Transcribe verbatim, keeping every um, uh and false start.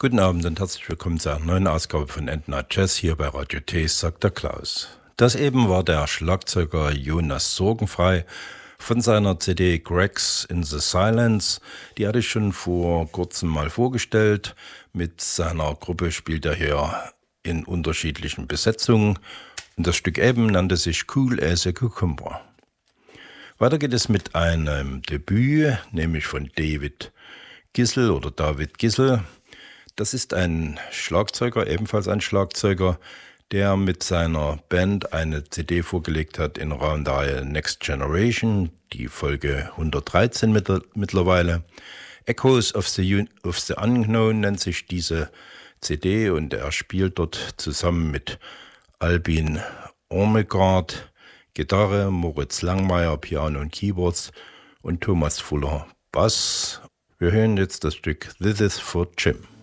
Guten Abend und herzlich willkommen zu einer neuen Ausgabe von End Night Jazz hier bei Radio T, sagt der Klaus. Das eben war der Schlagzeuger Jonas Sorgenfrei von seiner C D Cracks in the Silence. Die hatte ich schon vor kurzem mal vorgestellt. Mit seiner Gruppe spielt er hier in unterschiedlichen Besetzungen. Und das Stück eben nannte sich Cool as a Cucumber. Weiter geht es mit einem Debüt, nämlich von David Gissel oder David Gissel. Das ist ein Schlagzeuger, ebenfalls ein Schlagzeuger, der mit seiner Band eine C D vorgelegt hat in Rahmen der Reihe Next Generation, die Folge hundertdreizehn mittlerweile. Echoes of the, of the Unknown nennt sich diese C D und er spielt dort zusammen mit Albin Ormegard Gitarre, Moritz Langmeier Piano und Keyboards und Thomas Fuller Bass. Wir hören jetzt das Stück This is for Jim.